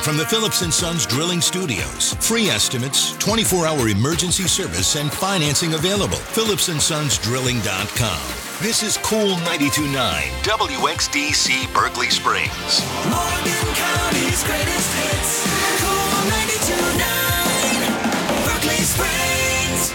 from the Phillips & Sons Drilling Studios. Free estimates, 24-hour emergency service, and financing available. PhillipsandSonsDrilling.com. This is Cool 92.9 WXDC Berkeley Springs. Morgan County's greatest hits. Cool 92.9 Berkeley Springs.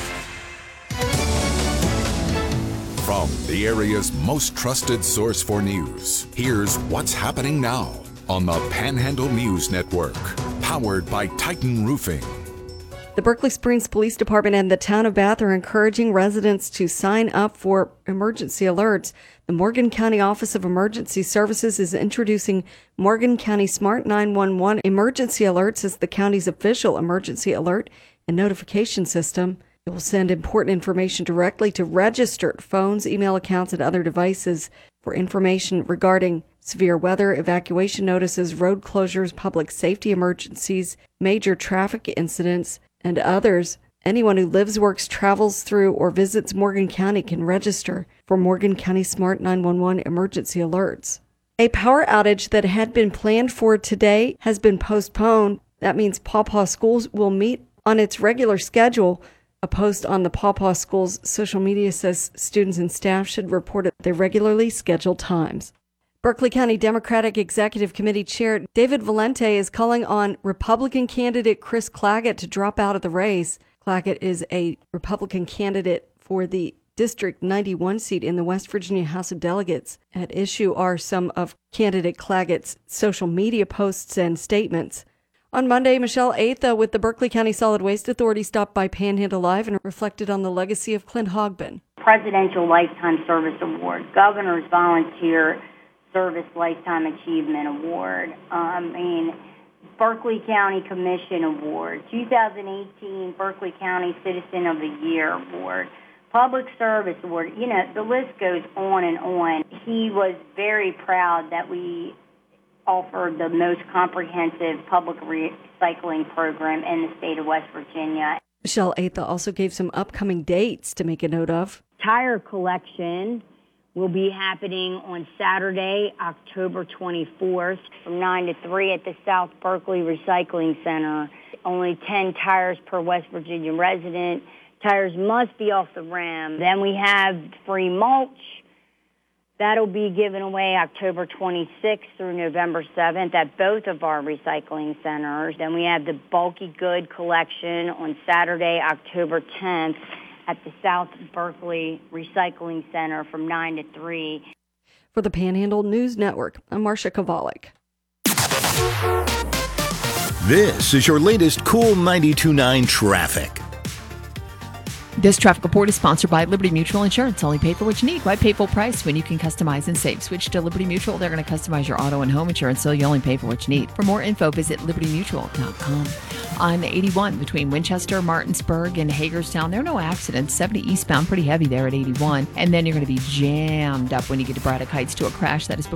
From the area's most trusted source for news, here's what's happening now on the Panhandle News Network, powered by Titan Roofing. The Berkeley Springs Police Department and the town of Bath are encouraging residents to sign up for emergency alerts. The Morgan County Office of Emergency Services is introducing Morgan County Smart 911 Emergency Alerts as the county's official emergency alert and notification system. It will send important information directly to registered phones, email accounts, and other devices for information regarding severe weather, evacuation notices, road closures, public safety emergencies, major traffic incidents, and others. Anyone who lives, works, travels through, or visits Morgan County can register for Morgan County Smart 911 emergency alerts. A power outage that had been planned for today has been postponed. That means Paw Paw Schools will meet on its regular schedule. A post on the Paw Paw Schools social media says students and staff should report at their regularly scheduled times. Berkeley County Democratic Executive Committee Chair David Valente is calling on Republican candidate Chris Claggett to drop out of the race. Claggett is a Republican candidate for the District 91 seat in the West Virginia House of Delegates. At issue are some of candidate Claggett's social media posts and statements. On Monday, Michelle Atha with the Berkeley County Solid Waste Authority stopped by Panhandle Live and reflected on the legacy of Clint Hogbin. Presidential Lifetime Service Award, Governor's Volunteer Service Lifetime Achievement Award, Berkeley County Commission Award, 2018 Berkeley County Citizen of the Year Award, Public Service Award. You know, the list goes on and on. He was very proud that we offered the most comprehensive public recycling program in the state of West Virginia. Michelle Atha also gave some upcoming dates to make a note of. Tire collection will be happening on Saturday, October 24th from 9 to 3 at the South Berkeley Recycling Center. Only 10 tires per West Virginia resident. Tires must be off the rim. Then we have free mulch. That'll be given away October 26th through November 7th at both of our recycling centers. Then we have the bulky good collection on Saturday, October 10th at the South Berkeley Recycling Center from 9 to 3. For the Panhandle News Network, I'm Marcia Kovalik. This is your latest Cool 92.9 traffic. This traffic report is sponsored by Liberty Mutual Insurance. Only pay for what you need. Why pay full price when you can customize and save? Switch to Liberty Mutual. They're going to customize your auto and home insurance, so you only pay for what you need. For more info, visit libertymutual.com. On 81 between Winchester, Martinsburg, and Hagerstown, there are no accidents. 70 eastbound, pretty heavy there at 81. And then you're going to be jammed up when you get to Braddock Heights to a crash that is